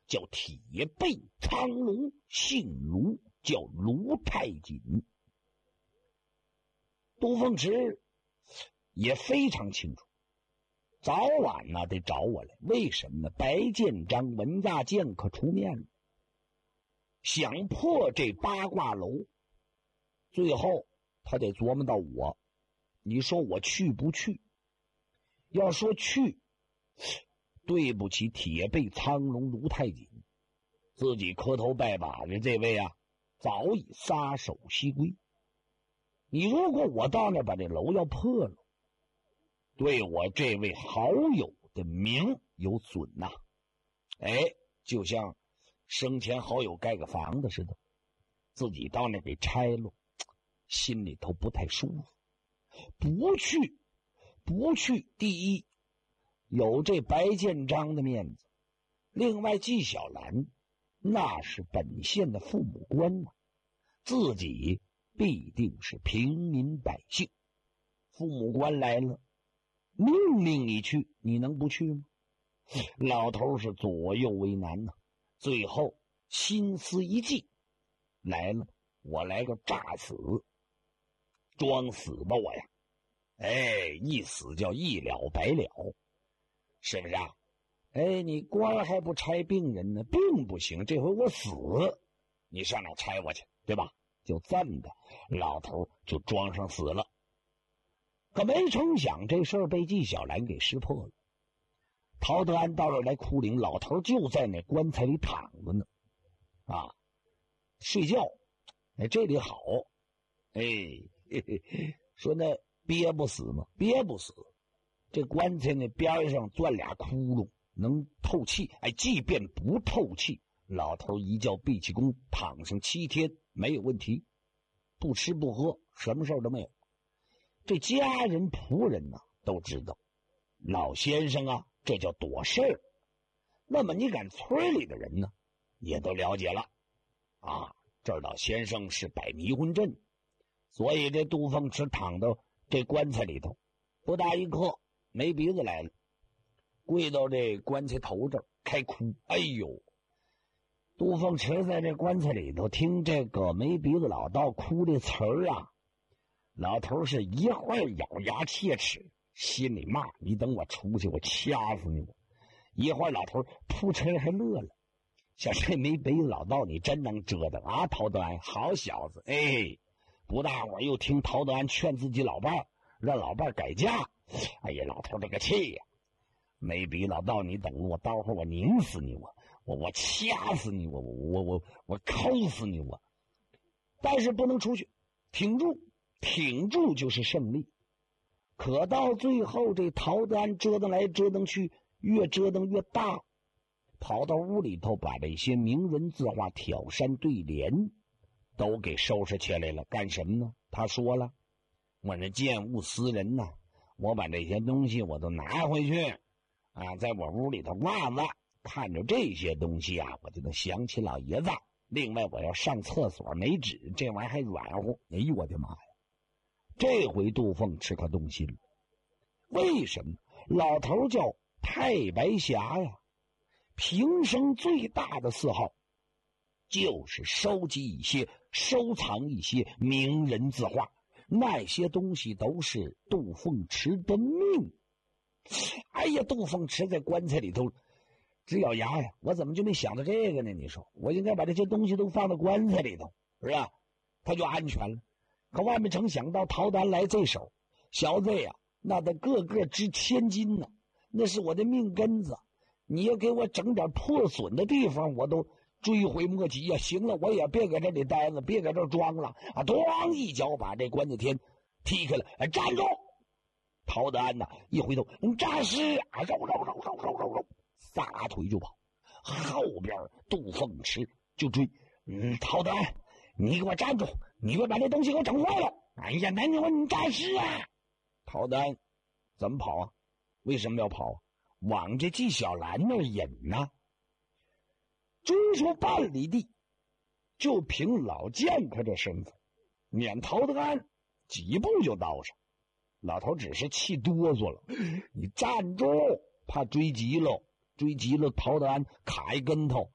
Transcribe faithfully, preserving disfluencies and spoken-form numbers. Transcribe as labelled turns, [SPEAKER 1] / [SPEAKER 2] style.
[SPEAKER 1] 叫铁背苍龙，姓卢，叫卢太锦。杜凤池也非常清楚，早晚呢、啊、得找我来。为什么呢？白建章文亚剑客出面了，想破这八卦楼，最后他得琢磨到我。你说我去不去？要说去，对不起铁背苍龙卢太锦，自己磕头拜把的这位啊，早已撒手西归。你如果我到那把这楼要破了，对我这位好友的名有损呐、啊。哎，就像生前好友盖个房子似的，自己到那给拆了，心里头不太舒服。不去，不去，第一有这白建章的面子，另外纪晓岚那是本县的父母官呐、啊，自己必定是平民百姓，父母官来了，命令你去，你能不去吗？老头是左右为难呐、啊，最后心思一计，来了，我来个诈死，装死吧我呀！哎，一死叫一了百了，是不是啊？哎，你官还不拆病人呢，病不行，这回我死，你上哪拆我去，对吧？就这么的，老头就装上死了。可没成想，这事儿被纪晓岚给识破了。陶德安到这来哭灵，老头就在那棺材里躺着呢，啊，睡觉。哎，这里好，哎，嘿嘿，说那憋不死吗？憋不死。这棺材那边上钻俩窟窿，能透气。哎，即便不透气，老头一觉闭气功，躺上七天没有问题，不吃不喝，什么事都没有。这家人仆人呢、啊、都知道，老先生啊，这叫躲事儿。那么你赶村里的人呢，也都了解了啊，这老先生是摆迷魂阵，所以这杜凤池躺到这棺材里头，不大一刻，没鼻子来了，跪到这棺材头这儿开哭。哎呦，杜凤池在这棺材里头听这个没鼻子老道哭的词儿啊，老头是一会儿咬牙切齿，心里骂你等我出去我掐死你我。一会儿老头扑哧还乐了，小这没鼻子老道你真能折腾啊，陶德安好小子。哎，不大会儿又听陶德安劝自己老伴儿，让老伴儿改嫁。哎呀，老头这个气呀、啊！没鼻老道你等我，待会儿我拧死你，我我我掐死你，我我我我抠死你我。但是不能出去，挺住，挺住就是胜利。可到最后，这陶德安折腾来折腾去，越折腾越大，跑到屋里头把这些名人字画、挑山对联都给收拾起来了。干什么呢？他说了，我这见物思人呐、啊，我把这些东西我都拿回去啊，在我屋里头挂着，看着这些东西啊，我就能想起老爷子。另外我要上厕所没纸，这玩意儿还软乎。哎呦我的妈呀！这回杜凤池可动心了。为什么？老头叫太白侠呀，平生最大的嗜好就是收集一些、收藏一些名人字画，那些东西都是杜凤池的命。哎呀，杜凤池在棺材里头直咬牙呀，我怎么就没想到这个呢？你说我应该把这些东西都放到棺材里头，是吧？他就安全了。可万没成想到陶丹来这手，小子呀，那得个个值千金呢、啊，那是我的命根子。你要给我整点破损的地方，我都追悔莫及呀、啊！行了，我也别搁这里待了，别搁这装了啊！咣一脚把这棺材天踢开了，哎，站住！陶德安呐，一回头，战士啊，绕绕绕绕绕绕绕，撒腿就跑。后边杜凤池就追，嗯，陶德安，你给我站住！你别把这东西给我整坏了！哎呀，男人我你战士啊！陶德安怎么跑啊？为什么要跑啊？往这纪晓岚那儿引呢？追出半里地，就凭老剑客这身份，撵陶德安几步就到上。老头只是气哆嗦了，你站住！怕追急了，追急了，陶德安卡一跟头，